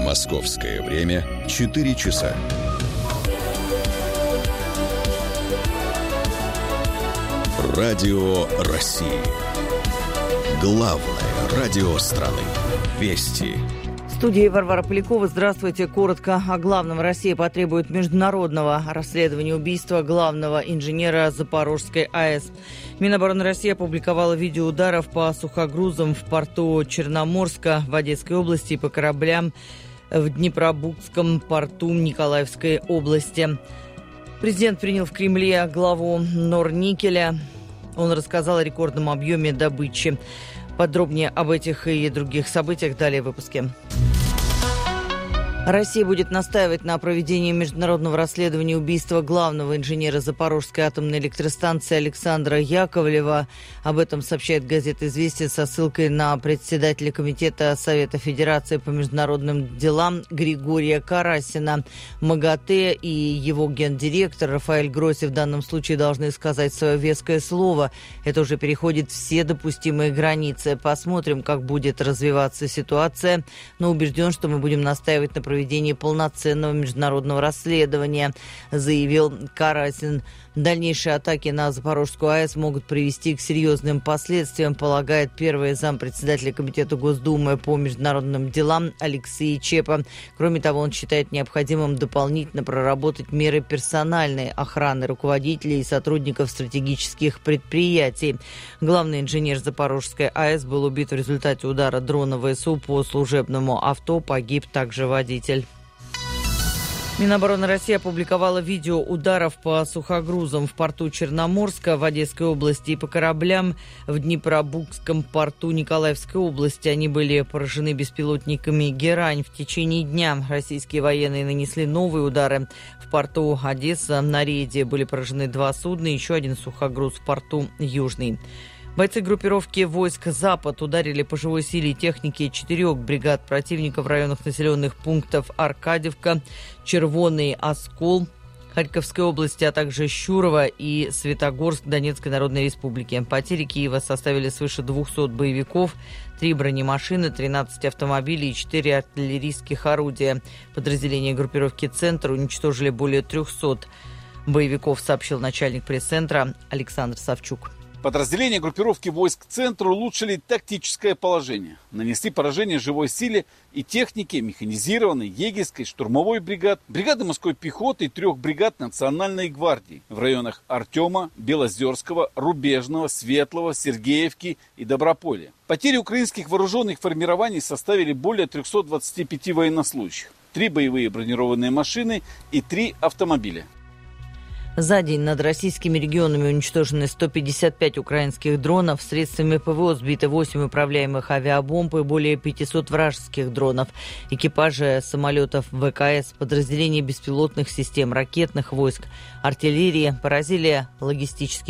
Московское время 4 часа. Радио России. Главное радио страны. Вести. В студии Варвара Полякова. Здравствуйте. Коротко о главном. Россия потребует международного расследования убийства главного инженера Запорожской АЭС. Минобороны России опубликовала видео ударов по сухогрузам в порту Черноморска в Одесской области и по кораблям в Днепробукском порту Николаевской области. Президент принял в Кремле главу Норникеля. Он рассказал о рекордном объеме добычи. Подробнее об этих и других событиях далее в выпуске. Россия будет настаивать на проведении международного расследования убийства главного инженера Запорожской атомной электростанции Александра Яковлева. Об этом сообщает газета «Известия» со ссылкой на председателя Комитета Совета Федерации по международным делам Григория Карасина. МАГАТЭ и его гендиректор Рафаэль Гросси в данном случае должны сказать свое веское слово. Это уже переходит все допустимые границы. Посмотрим, как будет развиваться ситуация, но убежден, что мы будем настаивать на проведении полноценного международного расследования, заявил Карасин. Дальнейшие атаки на Запорожскую АЭС могут привести к серьезным последствиям, полагает первый зампредседателя Комитета Госдумы по международным делам Алексей Чепа. Кроме того, он считает необходимым дополнительно проработать меры персональной охраны руководителей и сотрудников стратегических предприятий. Главный инженер Запорожской АЭС был убит в результате удара дрона ВСУ по служебному авто, погиб также водитель. Минобороны России опубликовала видео ударов по сухогрузам в порту Черноморска в Одесской области и по кораблям в Днепробукском порту Николаевской области. Они были поражены беспилотниками «Герань». В течение дня российские военные нанесли новые удары. В порту Одесса на рейде были поражены 2 судна и еще один сухогруз в порту Южный. Бойцы группировки войск «Запад» ударили по живой силе и технике 4 бригад противника в районах населенных пунктов Аркадьевка, Червоный Оскол Харьковской области, а также Щурово и Светогорск Донецкой Народной Республики. Потери Киева составили свыше 200 боевиков, 3 бронемашины, 13 автомобилей и 4 артиллерийских орудия. Подразделения группировки «Центр» уничтожили более 300 боевиков, сообщил начальник пресс-центра Александр Савчук. Подразделения группировки войск «Центр» улучшили тактическое положение. Нанесли поражение живой силе и технике механизированной, егерской, штурмовой бригад, бригады морской пехоты и 3 бригад Национальной гвардии в районах Артема, Белозерского, Рубежного, Светлого, Сергеевки и Доброполья. Потери украинских вооруженных формирований составили более 325 военнослужащих, 3 боевые бронированные машины и 3 автомобиля. За день над российскими регионами уничтожены 155 украинских дронов, средствами ПВО сбито 8 управляемых авиабомб и более 500 вражеских дронов. Экипажи самолетов ВКС, подразделения беспилотных систем, ракетных войск, артиллерии поразили логистические